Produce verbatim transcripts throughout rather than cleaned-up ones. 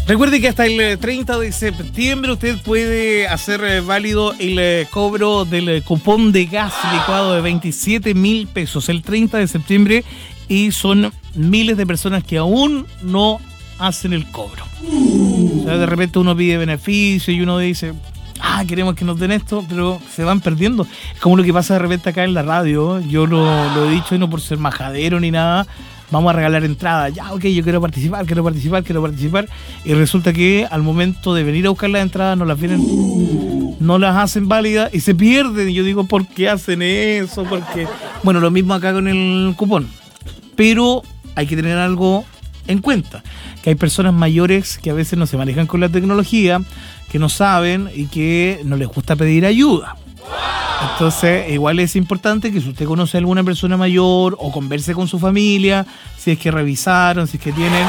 Recuerde que hasta el treinta de septiembre usted puede hacer eh, válido el eh, cobro del eh, cupón de gas licuado de veintisiete mil pesos. El treinta de septiembre, y son miles de personas que aún no hacen el cobro. O sea, de repente uno pide beneficio y uno dice, ah, queremos que nos den esto, pero se van perdiendo. Es como lo que pasa de repente acá en la radio. Yo lo, lo he dicho, y no por ser majadero ni nada. Vamos a regalar entradas. Ya, ok, yo quiero participar, quiero participar, quiero participar. Y resulta que al momento de venir a buscar las entradas no las vienen, no las hacen válidas y se pierden. Y yo digo, ¿por qué hacen eso? Porque, bueno, lo mismo acá con el cupón. Pero hay que tener algo en cuenta, que hay personas mayores que a veces no se manejan con la tecnología, que no saben y que no les gusta pedir ayuda. Entonces, igual es importante que si usted conoce a alguna persona mayor o converse con su familia, si es que revisaron, si es que tienen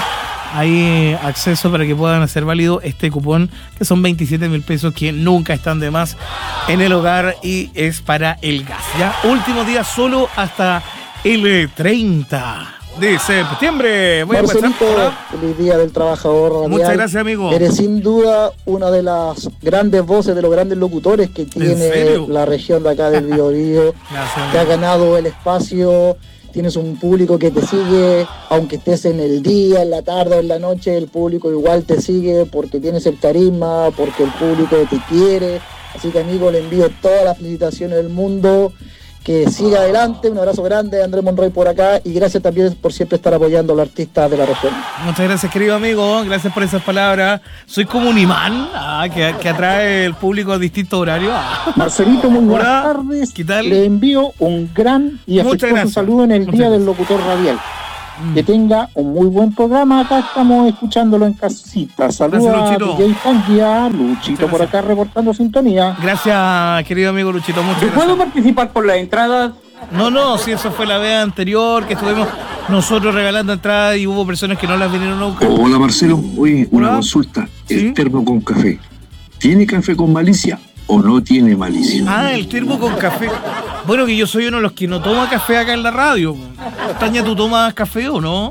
ahí acceso para que puedan hacer válido este cupón, que son veintisiete mil pesos que nunca están de más en el hogar y es para el gas. Ya, último día solo hasta el treinta de septiembre. Voy Marcelito, a feliz día del trabajador radial. Muchas gracias, amigo. Eres sin duda una de las grandes voces, de los grandes locutores que tiene la región de acá del Biobío. Te ha ganado el espacio, tienes un público que te sigue, aunque estés en el día, en la tarde o en la noche, el público igual te sigue porque tienes el carisma, porque el público te quiere. Así que, amigo, le envío todas las felicitaciones del mundo. Que siga adelante, un abrazo grande, Andrés Monroy por acá, y gracias también por siempre estar apoyando a los artistas de la región. Muchas gracias, querido amigo, gracias por esas palabras. Soy como un imán ah, que, que atrae el público a distintos horarios. Ah. Marcelito, muy buenas Hola. tardes. ¿Qué tal? Le envío un gran y afectuoso saludo en el Muchas Día gracias. del Locutor Radial. Mm. Que tenga un muy buen programa. Acá estamos escuchándolo en casita. Saludos a Luchito. D J Tanguia, Luchito por acá reportando sintonía. Gracias, querido amigo Luchito, muchas gracias. ¿Puedo participar por las entradas? No, no, sí, eso fue la vez anterior que estuvimos nosotros regalando entradas y hubo personas que no las vinieron a buscar. Hola Marcelo, oye, una Hola. consulta. El ¿Sí? termo con café, ¿tiene café con malicia o no tiene malicia? Ah, el termo con café. Bueno, que yo soy uno de los que no toma café acá en la radio. Taña, ¿tú tomas café o no?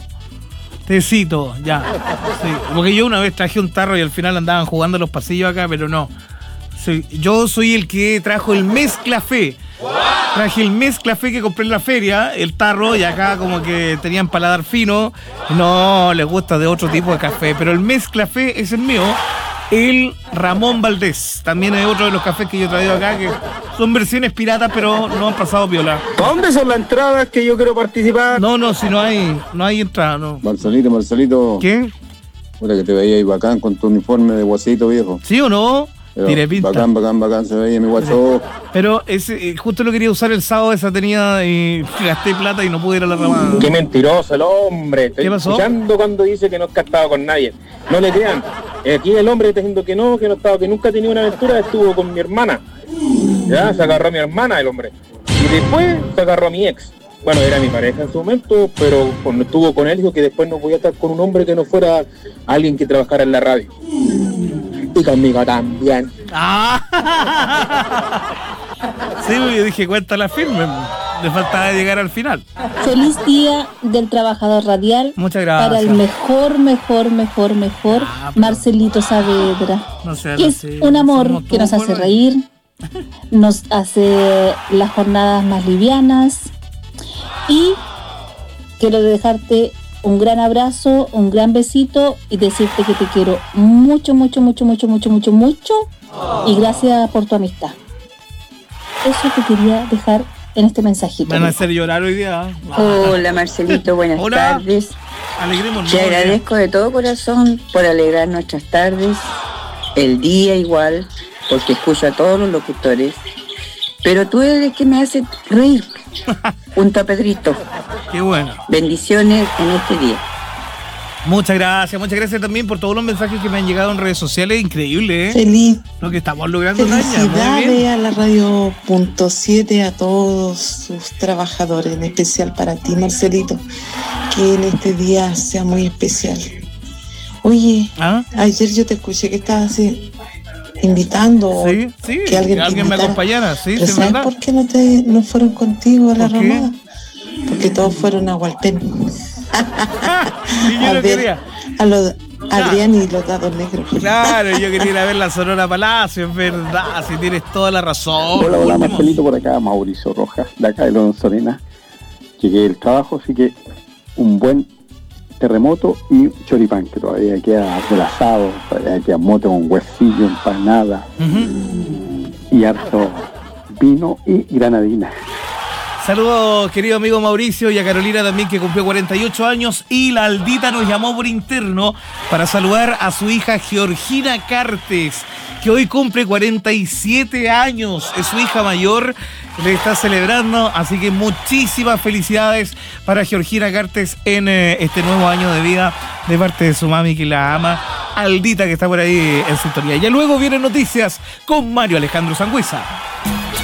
Tecito, ya. Sí. Porque yo una vez traje un tarro y al final andaban jugando los pasillos acá, pero no. Sí. Yo soy el que trajo el mezclafé. Traje el mezclafé que compré en la feria, el tarro, y acá como que tenían paladar fino. No, les gusta de otro tipo de café, pero el mezclafé es el mío. El Ramón Valdés, también es otro de los cafés que yo he traído acá, que son versiones piratas, pero no han pasado viola. ¿Dónde son las entradas que yo quiero participar? No, no, si no hay, no hay entrada, no. Marcelito, Marcelito. ¿Qué? Mira que te veía ahí bacán con tu uniforme de guasito viejo. ¿Sí o no? Pero Tire pinta. Bacán, bacán, bacán, se veía mi guaso. Pero ese, eh, justo lo quería usar el sábado, esa tenía y gasté plata y no pude ir a la ramada. Qué mentiroso el hombre. Estoy ¿Qué pasó? escuchando cuando dice que no ha estado con nadie. No le crean. Aquí el hombre está diciendo que no, que no estaba, que nunca ha tenido una aventura, estuvo con mi hermana. Ya, se agarró a mi hermana el hombre. Y después se agarró a mi ex. Bueno, era mi pareja en su momento, pero cuando estuvo con él dijo que después no podía estar con un hombre que no fuera alguien que trabajara en la radio. Y conmigo también. Ah. Sí, yo dije, cuéntala firme. Le faltaba llegar al final. Feliz Día del Trabajador Radial. Muchas gracias. Para el mejor, mejor, mejor, mejor Ah, pero- Marcelito Saavedra. No sé, Que no es sé, un amor somos que nos todos hace buenos. reír, nos hace las jornadas más livianas. Y quiero dejarte un gran abrazo, un gran besito y decirte que te quiero mucho, mucho, mucho, mucho, mucho, mucho, mucho. Y gracias por tu amistad. Eso te quería dejar en este mensajito. Van a hacer llorar hoy día. Hola Marcelito, buenas Hola. tardes. Alegrémonos. Te agradezco de todo corazón por alegrar nuestras tardes, el día igual, porque escucho a todos los locutores. Pero tú eres el que me hace reír, junto a Pedrito. Qué bueno. Bendiciones en este día. Muchas gracias, muchas gracias también por todos los mensajes que me han llegado en redes sociales. Increíble, ¿eh? Feliz. Lo que estamos logrando, Taña. Muy Felicidades bien. a la radio punto siete, a todos sus trabajadores, en especial para ti, Marcelito, que en este día sea muy especial. Oye, ¿Ah? ayer yo te escuché que estabas eh, invitando, Sí, sí, que alguien, que te alguien me invitara. acompañara, sí, Pero sí, es ¿sabes verdad. por qué no, te, no fueron contigo a la ¿Por qué? ramada? Porque todos fueron a Hualpén. Y yo a lo ver quería. a los Adrián y los dados negros. Claro, yo quería ir a ver la Sonora Palacio, es verdad, si tienes toda la razón. Hola, hola, Marcelito, por acá, Mauricio Rojas, de acá de Lonzorena. Llegué del trabajo, así que un buen terremoto y choripán, que todavía queda del asado, todavía queda mote con huesillo, empanada, uh-huh. y harto vino y granadina. Saludos, querido amigo Mauricio, y a Carolina también, que cumplió cuarenta y ocho años, y la Aldita nos llamó por interno para saludar a su hija Georgina Cartes, que hoy cumple cuarenta y siete años, es su hija mayor, le está celebrando, así que muchísimas felicidades para Georgina Cartes en eh, este nuevo año de vida, de parte de su mami que la ama, Aldita, que está por ahí en sintonía. Ya luego vienen noticias con Mario Alejandro Sangüesa.